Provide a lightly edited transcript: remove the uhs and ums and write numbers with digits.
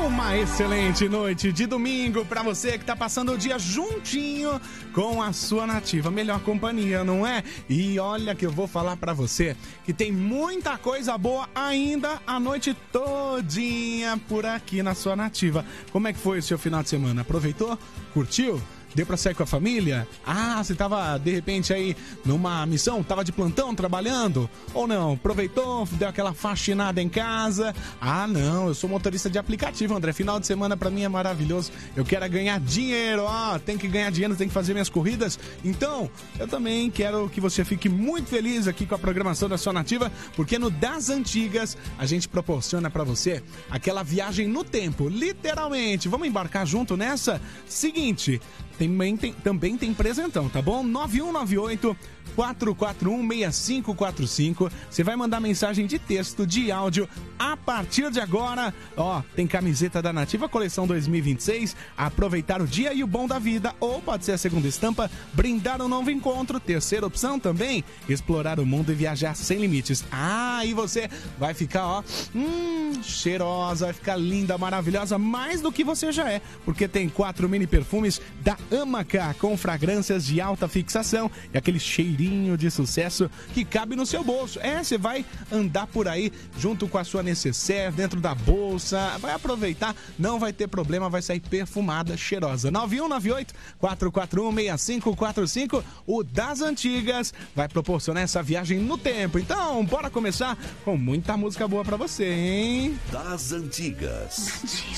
Uma excelente noite de domingo pra você que tá passando o dia juntinho com a sua Nativa. Melhor companhia, não é? E olha que eu vou falar pra você que tem muita coisa boa ainda a noite todinha por aqui na sua Nativa. Como é que foi o seu final de semana? Aproveitou? Curtiu? Deu pra sair com a família? Ah, você tava, de repente, aí numa missão? Tava de plantão, trabalhando? Ou não? Aproveitou, deu aquela faxinada em casa? Ah, não, eu sou motorista de aplicativo, André. Final de semana pra mim é maravilhoso. Eu quero ganhar dinheiro, ó. Tem que ganhar dinheiro, tem que fazer minhas corridas. Então, eu também quero que você fique muito feliz aqui com a programação da sua Nativa, porque no Das Antigas a gente proporciona pra você aquela viagem no tempo, literalmente. Vamos embarcar junto nessa? Seguinte... Também tem presentão, tá bom? 9198-441-6545. Você vai mandar mensagem de texto, de áudio. A partir de agora, ó, tem camiseta da Nativa Coleção 2026. Aproveitar o dia e o bom da vida. Ou pode ser a segunda estampa, brindar um novo encontro. Terceira opção também, explorar o mundo e viajar sem limites. Ah, e você vai ficar, ó, cheirosa, vai ficar linda, maravilhosa, mais do que você já é. Porque tem 4 mini perfumes da Amaca, com fragrâncias de alta fixação e aquele cheirinho de sucesso que cabe no seu bolso. Você vai andar por aí junto com a sua necessaire, dentro da bolsa, vai aproveitar, não vai ter problema, vai sair perfumada, cheirosa. 9198-441-6545, o Das Antigas vai proporcionar essa viagem no tempo. Então, bora começar com muita música boa pra você, hein? Das Antigas.